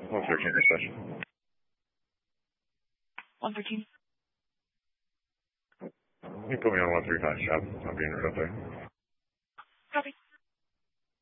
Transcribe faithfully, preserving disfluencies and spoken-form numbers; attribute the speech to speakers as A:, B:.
A: one thirteen for special.
B: one thirteen.
A: You put me on one thirty-five shop. I'll be in right up there.
B: Copy.